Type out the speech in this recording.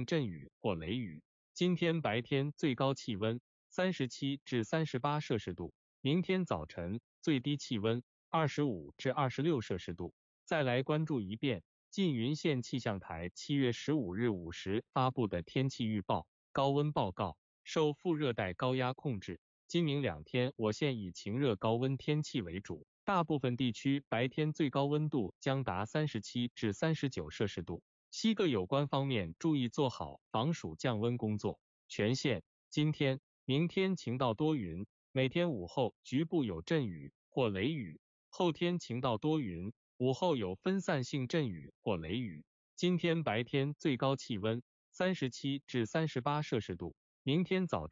性阵雨或雷雨。今天白天最高气温37至38摄氏度，明天早晨最低气温25至26摄氏度。再来关注一遍缙云县气象台7月15日5时发布的天气预报。高温报告，受副热带高压控制，今明2天我县以晴热高温天气为主，大部分地区白天最高温度将达37至39摄氏度。希各有关方面注意做好防暑降温工作。全县今天、明天晴到多云，每天午后局部有阵雨或雷雨，后天晴到多云，午后有分散性阵雨或雷雨。今天白天最高气温37至38摄氏度，明天早晨